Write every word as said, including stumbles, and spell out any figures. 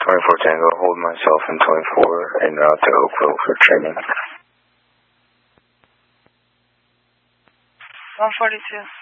twenty-four Tango, hold myself in twenty-four en route to Oakville for training. one forty-two.